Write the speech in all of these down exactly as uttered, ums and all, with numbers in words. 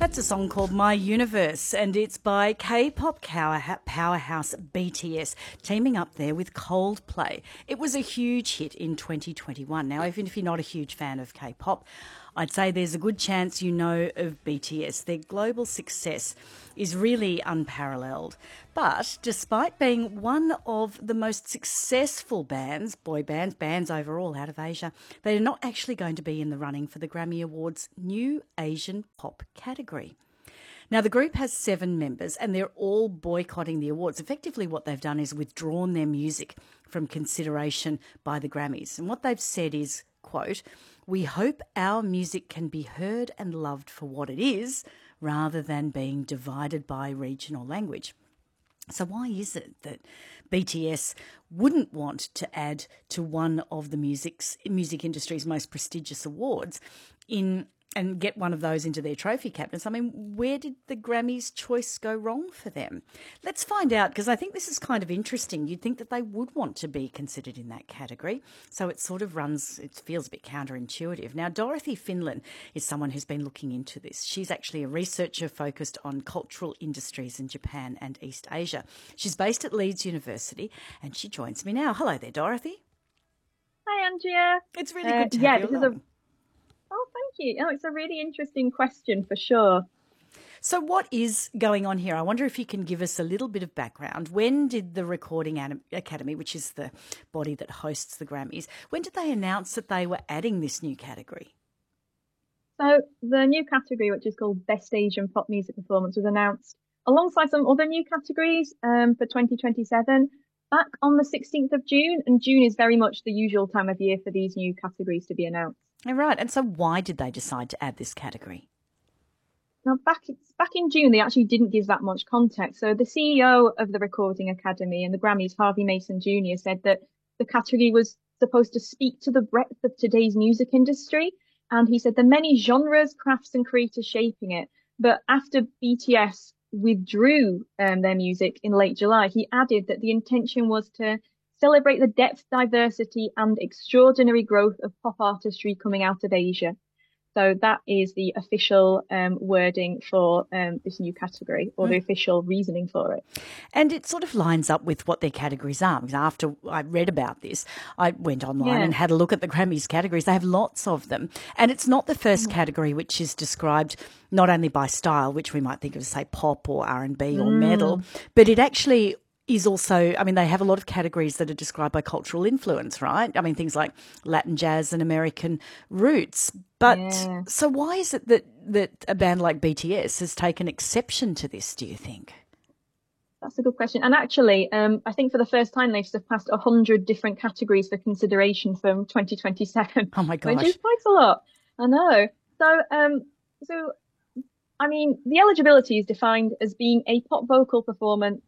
That's a song called My Universe, and it's by K-pop powerhouse B T S, teaming up there with Coldplay. It was a huge hit in twenty twenty-one. Now, even if you're not a huge fan of K-pop, I'd say there's a good chance you know of B T S. Their global success is really unparalleled. But despite being one of the most successful bands, boy bands, bands overall out of Asia, they are not actually going to be in the running for the Grammy Awards' new Asian pop category. Now, the group has seven members and they're all boycotting the awards. Effectively, what they've done is withdrawn their music from consideration by the Grammys. And what they've said is, quote, "We hope our music can be heard and loved for what it is, rather than being divided by regional language." So why is it that B T S wouldn't want to add to one of the music's, music industry's most prestigious awards in and get one of those into their trophy cabinets? I mean, where did the Grammys' choice go wrong for them? Let's find out, because I think this is kind of interesting. You'd think that they would want to be considered in that category. So it sort of runs, it feels a bit counterintuitive. Now, Dorothy Finlan is someone who's been looking into this. She's actually a researcher focused on cultural industries in Japan and East Asia. She's based at Leeds University and she joins me now. Hello there, Dorothy. Hi, Andrea. It's really uh, good to yeah, have you this along. Is a Oh, thank you. Oh, it's a really interesting question for sure. So what is going on here? I wonder if you can give us a little bit of background. When did the Recording Academy, which is the body that hosts the Grammys, when did they announce that they were adding this new category? So the new category, which is called Best Asian Pop Music Performance, was announced alongside some other new categories um, for twenty twenty-seven back on the sixteenth of June. And June is very much the usual time of year for these new categories to be announced. All right. And so why did they decide to add this category? Now, back back in June, they actually didn't give that much context. So the C E O of the Recording Academy and the Grammys, Harvey Mason Junior, said that the category was supposed to speak to the breadth of today's music industry. And he said the many genres, crafts and creators shaping it. But after B T S withdrew um, their music in late July, he added that the intention was to celebrate the depth, diversity and extraordinary growth of pop artistry coming out of Asia. So that is the official um, wording for um, this new category, or mm. the official reasoning for it. And it sort of lines up with what their categories are. Because after I read about this, I went online yeah. and had a look at the Grammys categories. They have lots of them. And it's not the first mm. category which is described not only by style, which we might think of as, say, pop or R and B mm. or metal, but it actually is also, I mean, they have a lot of categories that are described by cultural influence, right? I mean, things like Latin jazz and American roots. But yeah. so why is it that, that a band like B T S has taken exception to this, do you think? That's a good question. And actually, um, I think for the first time, they've surpassed one hundred different categories for consideration from twenty twenty-seven. Oh, my gosh. Which is quite a lot. I know. So, um, so I mean, the eligibility is defined as being a pop vocal performance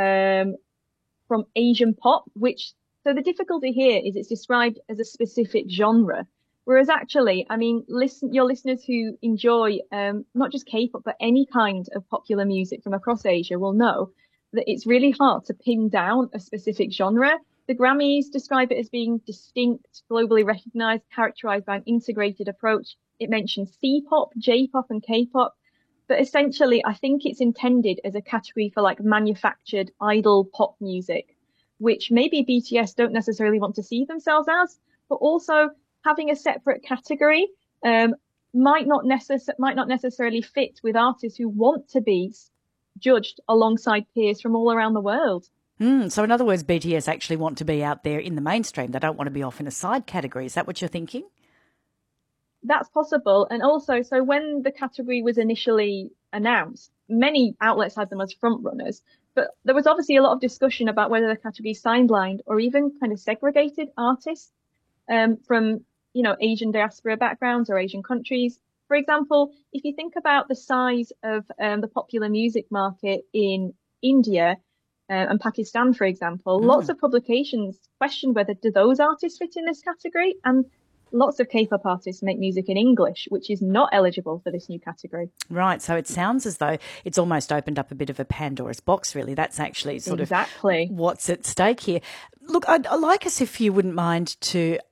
um from Asian pop, which so the difficulty here is it's described as a specific genre, whereas actually, I mean, listen, your listeners who enjoy um not just K-pop but any kind of popular music from across Asia will know that it's really hard to pin down a specific genre. The Grammys describe it as being distinct, globally recognized, characterized by an integrated approach. It mentions C-pop, J-pop and K-pop. But essentially, I think it's intended as a category for like manufactured idol pop music, which maybe B T S don't necessarily want to see themselves as, but also having a separate category um, might not necess- might not necessarily fit with artists who want to be judged alongside peers from all around the world. Mm, so in other words, B T S actually want to be out there in the mainstream. They don't want to be off in a side category. Is that what you're thinking? That's possible. And also, so when the category was initially announced, many outlets had them as front runners, but there was obviously a lot of discussion about whether the category sidelined or even kind of segregated artists um, from, you know, Asian diaspora backgrounds or Asian countries. For example, if you think about the size of um, the popular music market in India uh, and Pakistan, for example, mm. lots of publications questioned whether do those artists fit in this category, and lots of K-pop artists make music in English, which is not eligible for this new category. Right. So it sounds as though it's almost opened up a bit of a Pandora's box, really. That's actually sort exactly. of what's at stake here. Look, I'd, I'd like us, if you wouldn't mind, to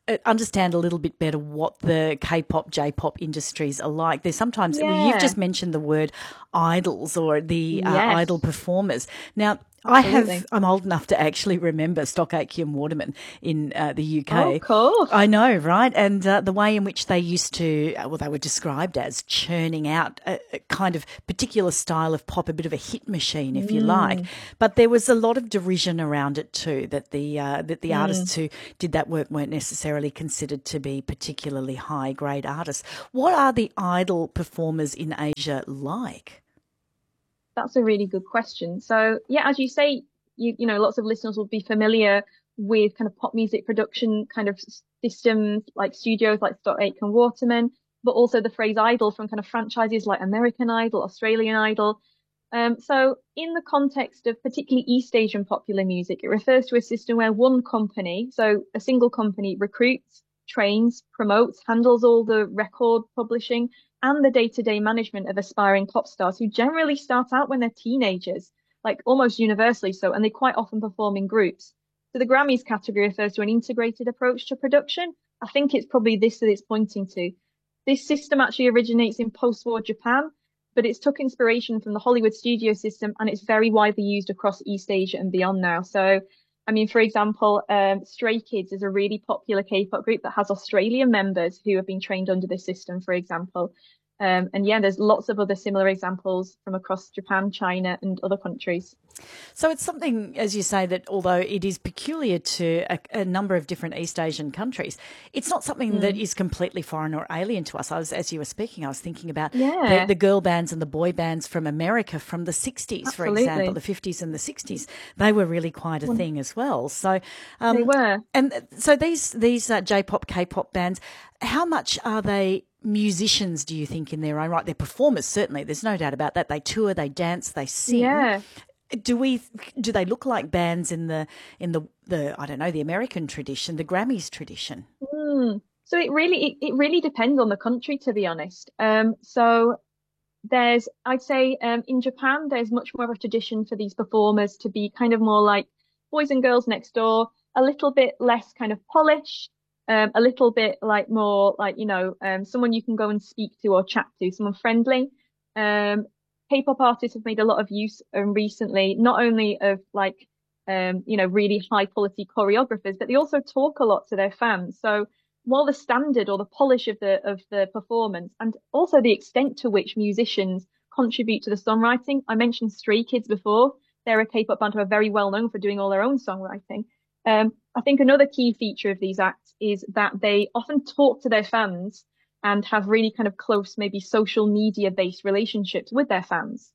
uh, understand a little bit better what the K-pop, J-pop industries are like. There's sometimes, well, you've Yeah. just mentioned the word idols or the uh, idol Yes. performers. Now, I have, Absolutely. I'm old enough to actually remember Stock Aitken Waterman in uh, the Oh, U K. of course. I know, right? And uh, the way in which they used to, uh, well, they were described as churning out a, a kind of particular style of pop, a bit of a hit machine, if you like. Mm, But there was a lot of derision around it too, that the uh, that the mm. artists who did that work weren't necessarily considered to be particularly high grade artists. What are the idol performers in Asia like? That's a really good question. So, yeah, as you say, you you know, lots of listeners will be familiar with kind of pop music production kind of systems like studios like Stock Aitken Waterman, but also the phrase idol from kind of franchises like American Idol, Australian Idol. Um, so, in the context of particularly East Asian popular music, it refers to a system where one company, so a single company, recruits, trains, promotes, handles all the record publishing and the day-to-day management of aspiring pop stars who generally start out when they're teenagers, like almost universally so, and they quite often perform in groups. So the Grammys category refers to an integrated approach to production. I think it's probably this that it's pointing to. This system actually originates in post-war Japan, but it's took inspiration from the Hollywood studio system and it's very widely used across East Asia and beyond now. So, I mean, for example, um, Stray Kids is a really popular K-pop group that has Australian members who have been trained under this system, for example. Um, and yeah, there's lots of other similar examples from across Japan, China, and other countries. So it's something, as you say, that although it is peculiar to a, a number of different East Asian countries, it's not something that Mm. is completely foreign or alien to us. I was, as you were speaking, I was thinking about the, Yeah, the girl bands and the boy bands from America from the sixties, for example, absolutely. the fifties and the sixties. They were really quite a Well, thing as well. So, they um, were. and so these these uh, J-pop, K-pop bands, how much are they musicians, do you think, in their own right? They're performers, certainly. There's no doubt about that. They tour, they dance, they sing. Yeah. Do we do they look like bands in the in the the I don't know, the American tradition, the Grammys tradition? Mm. So it really it, it really depends on the country, to be honest. Um, so there's I'd say um in Japan there's much more of a tradition for these performers to be kind of more like boys and girls next door, a little bit less kind of polished, um, a little bit like more like, you know, um someone you can go and speak to or chat to, someone friendly. Um, K-pop artists have made a lot of use um, recently, not only of like um, you know, really high quality choreographers, but they also talk a lot to their fans. So while the standard or the polish of the of the performance and also the extent to which musicians contribute to the songwriting. I mentioned Stray Kids before. They're a K-pop band who are very well known for doing all their own songwriting. Um, I think another key feature of these acts is that they often talk to their fans and have really kind of close, maybe social media based relationships with their fans.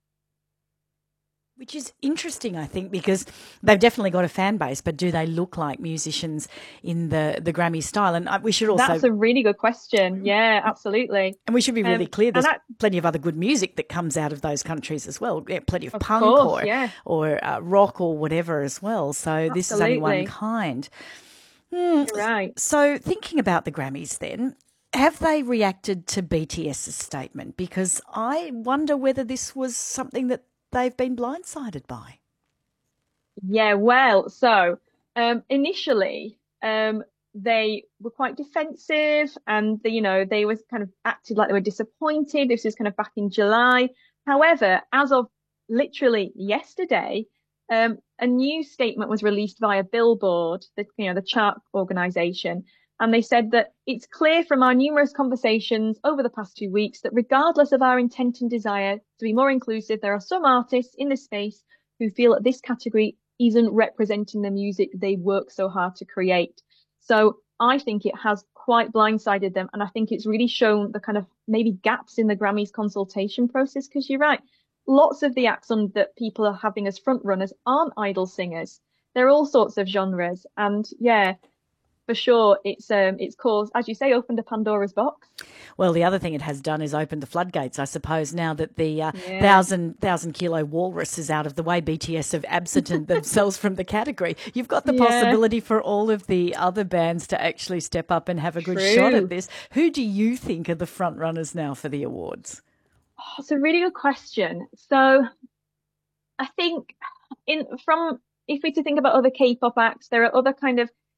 Which is interesting, I think, because they've definitely got a fan base, but do they look like musicians in the, the Grammy style? And uh, we should That's also, a really good question. Yeah, absolutely. and we should be really Um, clear, and there's that, plenty of other good music that comes out of those countries as well. Yeah, plenty of of punk course, or, yeah, or uh, rock or whatever as well. So this is only one absolutely. kind. Hmm. You're right. So thinking about the Grammys then, have they reacted to BTS's statement? Because I wonder whether this was something that they've been blindsided by. Yeah, well, so um initially um they were quite defensive and they, you know, they was kind of acted like they were disappointed. This was kind of back in July. However, as of literally yesterday, um a new statement was released via Billboard, the you know the chart organization, and they said that it's clear from our numerous conversations over the past two weeks that regardless of our intent and desire to be more inclusive, there are some artists in this space who feel that this category isn't representing the music they work so hard to create. So I think it has quite blindsided them. And I think it's really shown the kind of maybe gaps in the Grammys consultation process. Because you're right, lots of the acts on, that people are having as front runners aren't idol singers. There are all sorts of genres. And yeah, for sure, it's um it's caused, as you say, opened a Pandora's box. Well, the other thing it has done is opened the floodgates, I suppose, now that the uh, Yeah, thousand thousand kilo walrus is out of the way. B T S have absented themselves from the category. You've got the yeah, possibility for all of the other bands to actually step up and have a good shot at true. this. Who do you think are the front runners now for the awards? Oh, it's a really good question. So I think in from if we to think about other K-pop acts, there are other kind of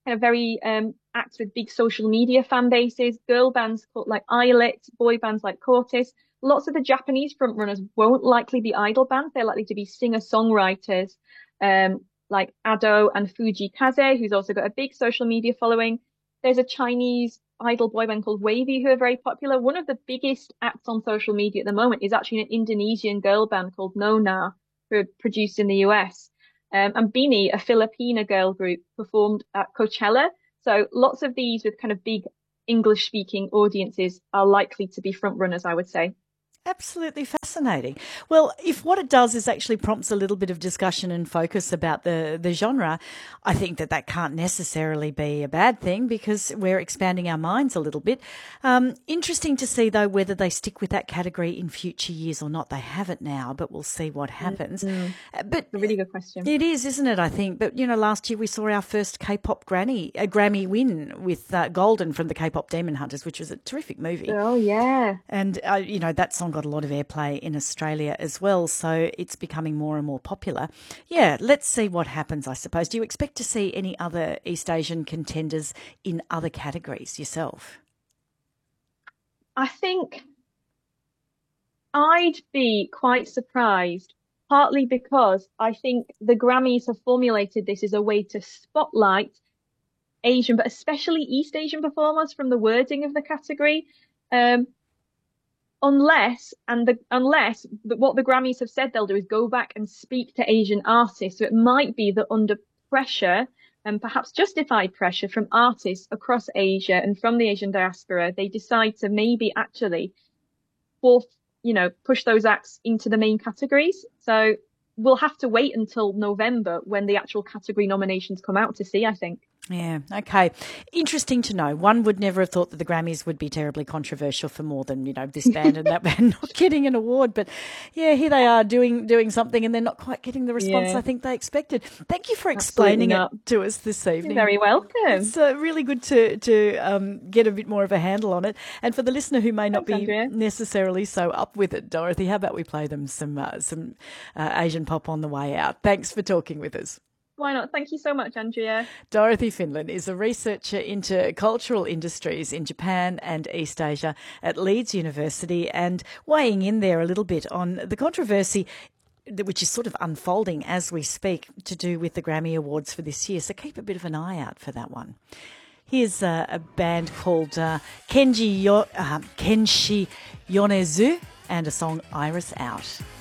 kind of very um acts with big social media fan bases. Girl bands called like Islet, boy bands like Cortis. Lots of the Japanese frontrunners won't likely be idol bands. They're likely to be singer-songwriters, um, like Ado and Fuji Kaze, who's also got a big social media following. There's a Chinese idol boy band called Wavy who are very popular. One of the biggest acts on social media at the moment is actually an Indonesian girl band called Nona, who are produced in the U S. Um, and Bini, a Filipina girl group, performed at Coachella. So lots of these with kind of big English speaking audiences are likely to be front runners, I would say. Absolutely fascinating. Well, if what it does is actually prompts a little bit of discussion and focus about the, the genre, I think that that can't necessarily be a bad thing because we're expanding our minds a little bit. Um, interesting to see, though, whether they stick with that category in future years or not. They haven't now, but we'll see what happens. Mm-hmm. But a really good question. It is, isn't it, I think? But, you know, last year we saw our first K-pop granny, a Grammy win with uh, Golden from the K-pop Demon Hunters, which was a terrific movie. Oh, yeah. And, uh, you know, that song got a lot of airplay in Australia as well, so it's becoming more and more popular. Yeah, let's see what happens, I suppose. Do you expect to see any other East Asian contenders in other categories yourself? I think I'd be quite surprised, partly because I think the Grammys have formulated this as a way to spotlight Asian, but especially East Asian performers from the wording of the category. Um, Unless and the unless the, what the Grammys have said they'll do is go back and speak to Asian artists. So it might be that under pressure and perhaps justified pressure from artists across Asia and from the Asian diaspora, they decide to maybe actually forth, you know, push those acts into the main categories. So we'll have to wait until November when the actual category nominations come out to see, I think. Yeah, okay. Interesting to know. One would never have thought that the Grammys would be terribly controversial for more than, you know, this band and that band not getting an award. But yeah, here they are doing doing something and they're not quite getting the response yeah. I think they expected. Thank you for explaining it to us this evening. You're very welcome. It's uh, really good to, to um, get a bit more of a handle on it. And for the listener who may not Thanks, be Andrea. necessarily so up with it, Dorothy, how about we play them some, uh, some uh, Asian pop on the way out? Thanks for talking with us. Why not? Thank you so much, Andrea. Dorothy Finlan is a researcher into cultural industries in Japan and East Asia at Leeds University and weighing in there a little bit on the controversy which is sort of unfolding as we speak to do with the Grammy Awards for this year. So keep a bit of an eye out for that one. Here's uh, a band called uh, Kenji Yo- uh, Kenshi Yonezu and a song Iris Out.